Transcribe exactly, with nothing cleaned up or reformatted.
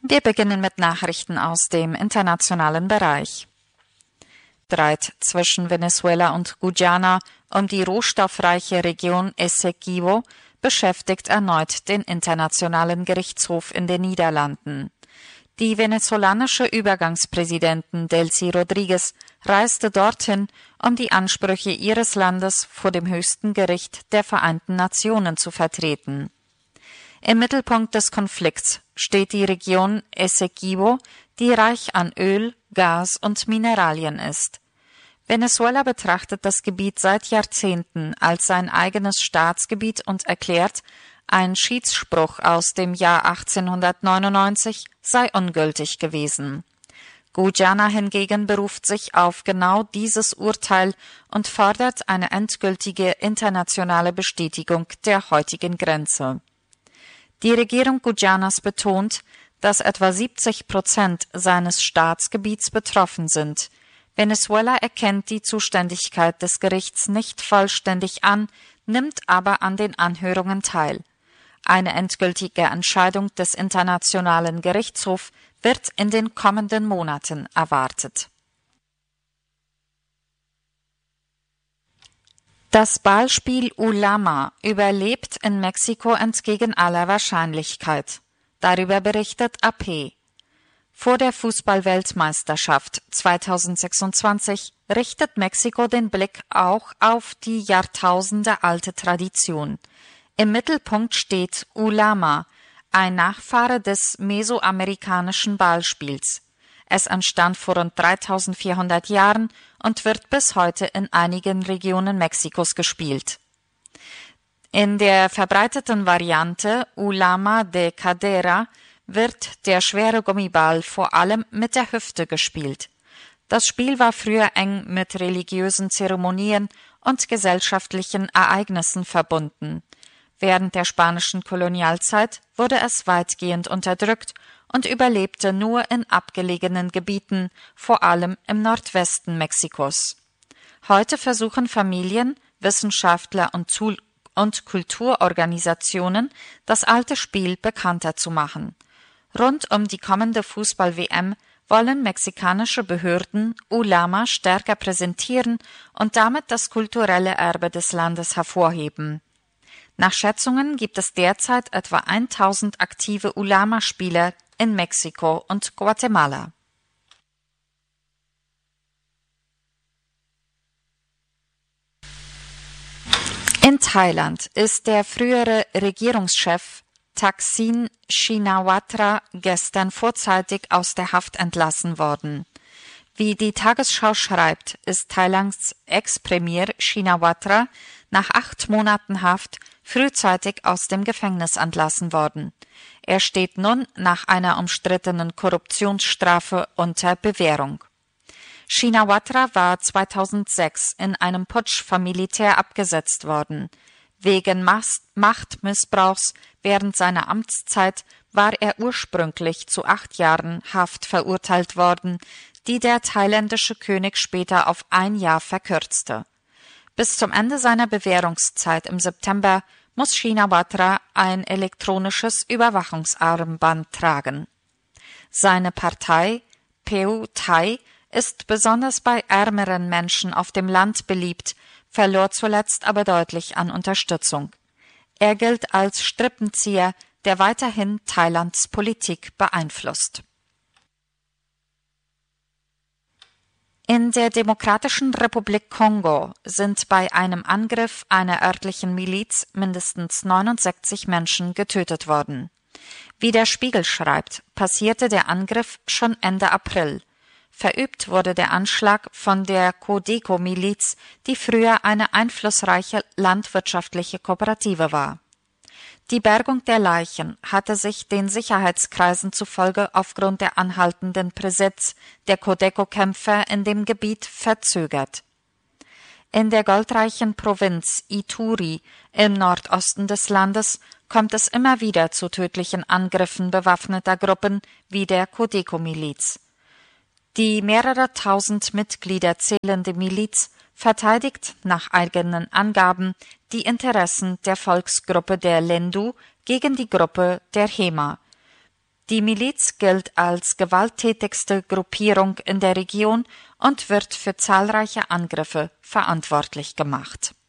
Wir beginnen mit Nachrichten aus dem internationalen Bereich. Streit zwischen Venezuela und Guyana um die rohstoffreiche Region Essequibo beschäftigt erneut den Internationalen Gerichtshof in den Niederlanden. Die venezolanische Übergangspräsidentin Delcy Rodriguez reiste dorthin, um die Ansprüche ihres Landes vor dem höchsten Gericht der Vereinten Nationen zu vertreten. Im Mittelpunkt des Konflikts steht die Region Essequibo, die reich an Öl, Gas und Mineralien ist. Venezuela betrachtet das Gebiet seit Jahrzehnten als sein eigenes Staatsgebiet und erklärt, ein Schiedsspruch aus dem Jahr achtzehnhundertneunundneunzig sei ungültig gewesen. Guyana hingegen beruft sich auf genau dieses Urteil und fordert eine endgültige internationale Bestätigung der heutigen Grenze. Die Regierung Guyanas betont, dass etwa siebzig Prozent seines Staatsgebiets betroffen sind. Venezuela erkennt die Zuständigkeit des Gerichts nicht vollständig an, nimmt aber an den Anhörungen teil. Eine endgültige Entscheidung des Internationalen Gerichtshofs wird in den kommenden Monaten erwartet. Das Ballspiel Ulama überlebt in Mexiko entgegen aller Wahrscheinlichkeit. Darüber berichtet A P. Vor der Fußball-Weltmeisterschaft zweitausendsechsundzwanzig richtet Mexiko den Blick auch auf die jahrtausendealte Tradition. Im Mittelpunkt steht Ulama, ein Nachfahre des mesoamerikanischen Ballspiels. Es entstand vor rund dreitausendvierhundert Jahren und wird bis heute in einigen Regionen Mexikos gespielt. In der verbreiteten Variante Ulama de Cadera wird der schwere Gummiball vor allem mit der Hüfte gespielt. Das Spiel war früher eng mit religiösen Zeremonien und gesellschaftlichen Ereignissen verbunden. Während der spanischen Kolonialzeit wurde es weitgehend unterdrückt und überlebte nur in abgelegenen Gebieten, vor allem im Nordwesten Mexikos. Heute versuchen Familien, Wissenschaftler und, Zul- und Kulturorganisationen, das alte Spiel bekannter zu machen. Rund um die kommende Fußball-W M wollen mexikanische Behörden Ulama stärker präsentieren und damit das kulturelle Erbe des Landes hervorheben. Nach Schätzungen gibt es derzeit etwa tausend aktive Ulama-Spieler in Mexiko und Guatemala. In Thailand ist der frühere Regierungschef Thaksin Shinawatra gestern vorzeitig aus der Haft entlassen worden. Wie die Tagesschau schreibt, ist Thailands Ex-Premier Shinawatra nach acht Monaten Haft frühzeitig aus dem Gefängnis entlassen worden. Er steht nun nach einer umstrittenen Korruptionsstrafe unter Bewährung. Shinawatra war zweitausendsechs in einem Putsch vom Militär abgesetzt worden. Wegen Machtmissbrauchs während seiner Amtszeit war er ursprünglich zu acht Jahren Haft verurteilt worden, die der thailändische König später auf ein Jahr verkürzte. Bis zum Ende seiner Bewährungszeit im September muss Shinawatra ein elektronisches Überwachungsarmband tragen. Seine Partei, Pheu Thai, ist besonders bei ärmeren Menschen auf dem Land beliebt, verlor zuletzt aber deutlich an Unterstützung. Er gilt als Strippenzieher, der weiterhin Thailands Politik beeinflusst. In der Demokratischen Republik Kongo sind bei einem Angriff einer örtlichen Miliz mindestens neunundsechzig Menschen getötet worden. Wie der Spiegel schreibt, passierte der Angriff schon Ende April. Verübt wurde der Anschlag von der Codeco-Miliz, die früher eine einflussreiche landwirtschaftliche Kooperative war. Die Bergung der Leichen hatte sich den Sicherheitskreisen zufolge aufgrund der anhaltenden Präsenz der Codeco-Kämpfer in dem Gebiet verzögert. In der goldreichen Provinz Ituri im Nordosten des Landes kommt es immer wieder zu tödlichen Angriffen bewaffneter Gruppen wie der Codeco-Miliz. Die mehrere tausend Mitglieder zählende Miliz verteidigt nach eigenen Angaben die Interessen der Volksgruppe der Lendu gegen die Gruppe der Hema. Die Miliz gilt als gewalttätigste Gruppierung in der Region und wird für zahlreiche Angriffe verantwortlich gemacht.